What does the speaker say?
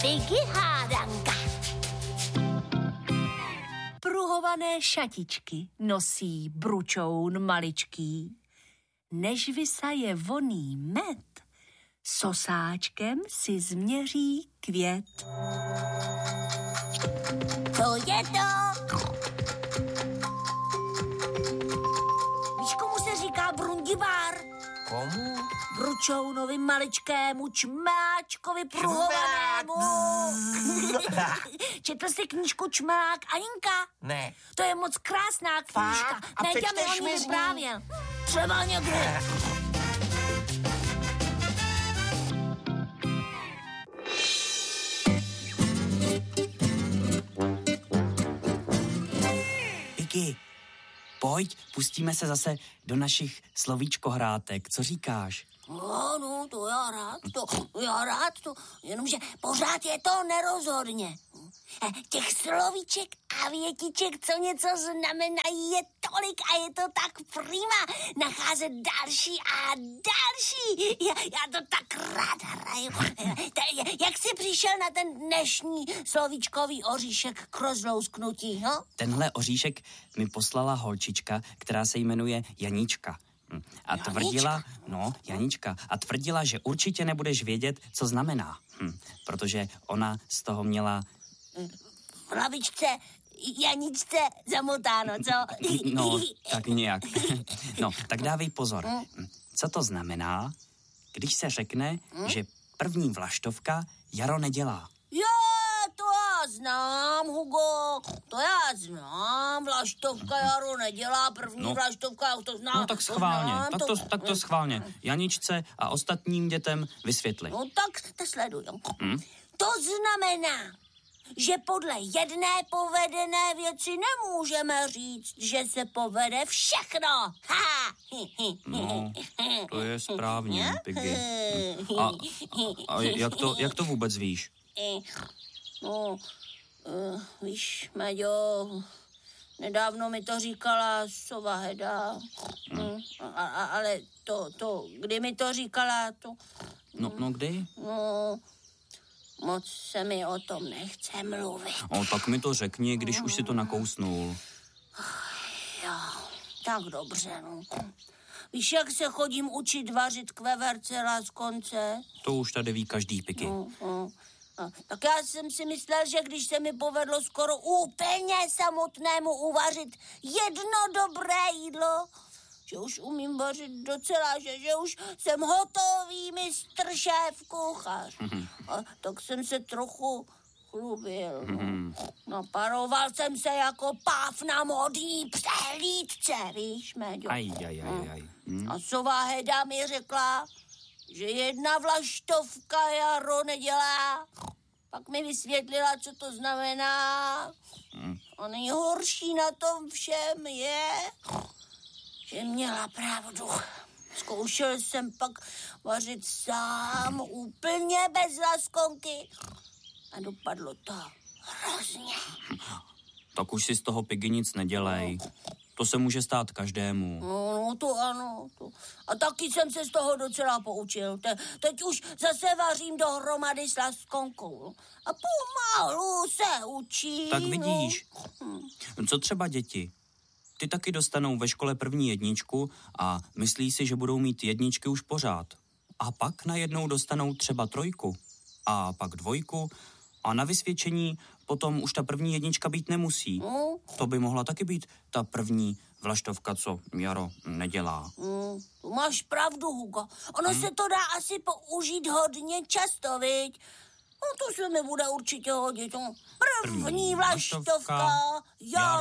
Piggy hádanka. Pruhované šatičky nosí bručoun maličký. Než vysaje voný med, sosáčkem si změří květ. Co je to? Víš, komu se říká brundibár? Komu? Bručounovi maličkému čmáčkovi pruhovanému. Četl jsi knížku Čmák a Jinka? Ne. To je moc krásná knížka. A Neďa mi přečteš on mi mi z ní? vyprávěl. Třeba někdy. Piggy, pojď, pustíme se zase do našich slovíčkohrátek. Co říkáš? No, to já rád to, jenomže pořád je to nerozhodně. Těch slovíček a větiček, co něco znamenají, je tolik a je to tak prima nacházet další a další. Já to tak rád hraju. Jak jsi přišel na ten dnešní slovíčkový oříšek k rozlousknutí, no? Tenhle oříšek mi poslala holčička, která se jmenuje Janíčka. A tvrdila, Janíčka, a tvrdila, že určitě nebudeš vědět, co znamená. Protože ona z toho měla... V hlavičce Janičce zamotáno, co? No, tak nějak. No, tak dávej pozor. Co to znamená, když se řekne, že první vlaštovka jaro nedělá? Jo, to já znám, Hugo. To já znám. Vlaštovka jaro nedělá, první vlaštovka, já to znám. No tak schválně, tak to schválně. Janičce a ostatním dětem vysvětli. No tak to sleduj. To znamená, že podle jedné povedené věci nemůžeme říct, že se povede všechno. No, to je správně, Piggy. A jak to vůbec víš? No, víš, Maďo, nedávno mi to říkala sova Heda. Ale to, kdy mi to říkala, to... No kdy? No, moc se mi o tom nechce mluvit. Tak mi to řekni, když už si to nakousnul. Jo, tak dobře, no. Víš, jak se chodím učit vařit k veverce láskonce? To už tady ví každý, Piggy. Tak já jsem si myslel, že když se mi povedlo skoro úplně samotnému uvařit jedno dobré jídlo, že už umím vařit docela, že už jsem hotový mistr šéf kuchař. A tak jsem se trochu chlubil. Naparoval jsem se jako páv na modní přehlídce, víš, Méďo. Aj. A sova Heda mi řekla, že jedna vlaštovka jaro nedělá. Pak mi vysvětlila, co to znamená. A nejhorší na tom všem je, že měla pravdu. Zkoušel jsem pak vařit sám, úplně bez laskonky. A dopadlo to hrozně. Tak už si z toho, Piggy, nic nedělej. To se může stát každému. No, to ano. A taky jsem se z toho docela poučil. Teď už zase vařím dohromady s laskonkou. A pomalu se učím. Tak vidíš. Co třeba děti? Ty taky dostanou ve škole první jedničku a myslí si, že budou mít jedničky už pořád. A pak najednou dostanou třeba 3 a pak 2 a na vysvědčení potom už ta první jednička být nemusí. To by mohla taky být ta první vlaštovka, co jaro nedělá. Máš pravdu, Hugo. Ono se to dá asi použít hodně často, viď? No to se mi bude určitě hodit. První vlaštovka, jaro